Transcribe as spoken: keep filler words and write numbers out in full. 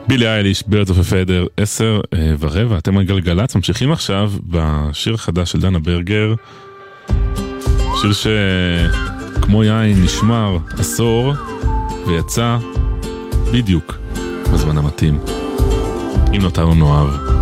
בילי אייליש, Birds of a Feather, עשר ורבע, אתם על גלגלצ, ממשיכים עכשיו בשיר החדש של דנה ברגר, שיר שכמו יין נשמר עשור, ויצא בדיוק בזמן המתאים. אם נותרנו נאהב.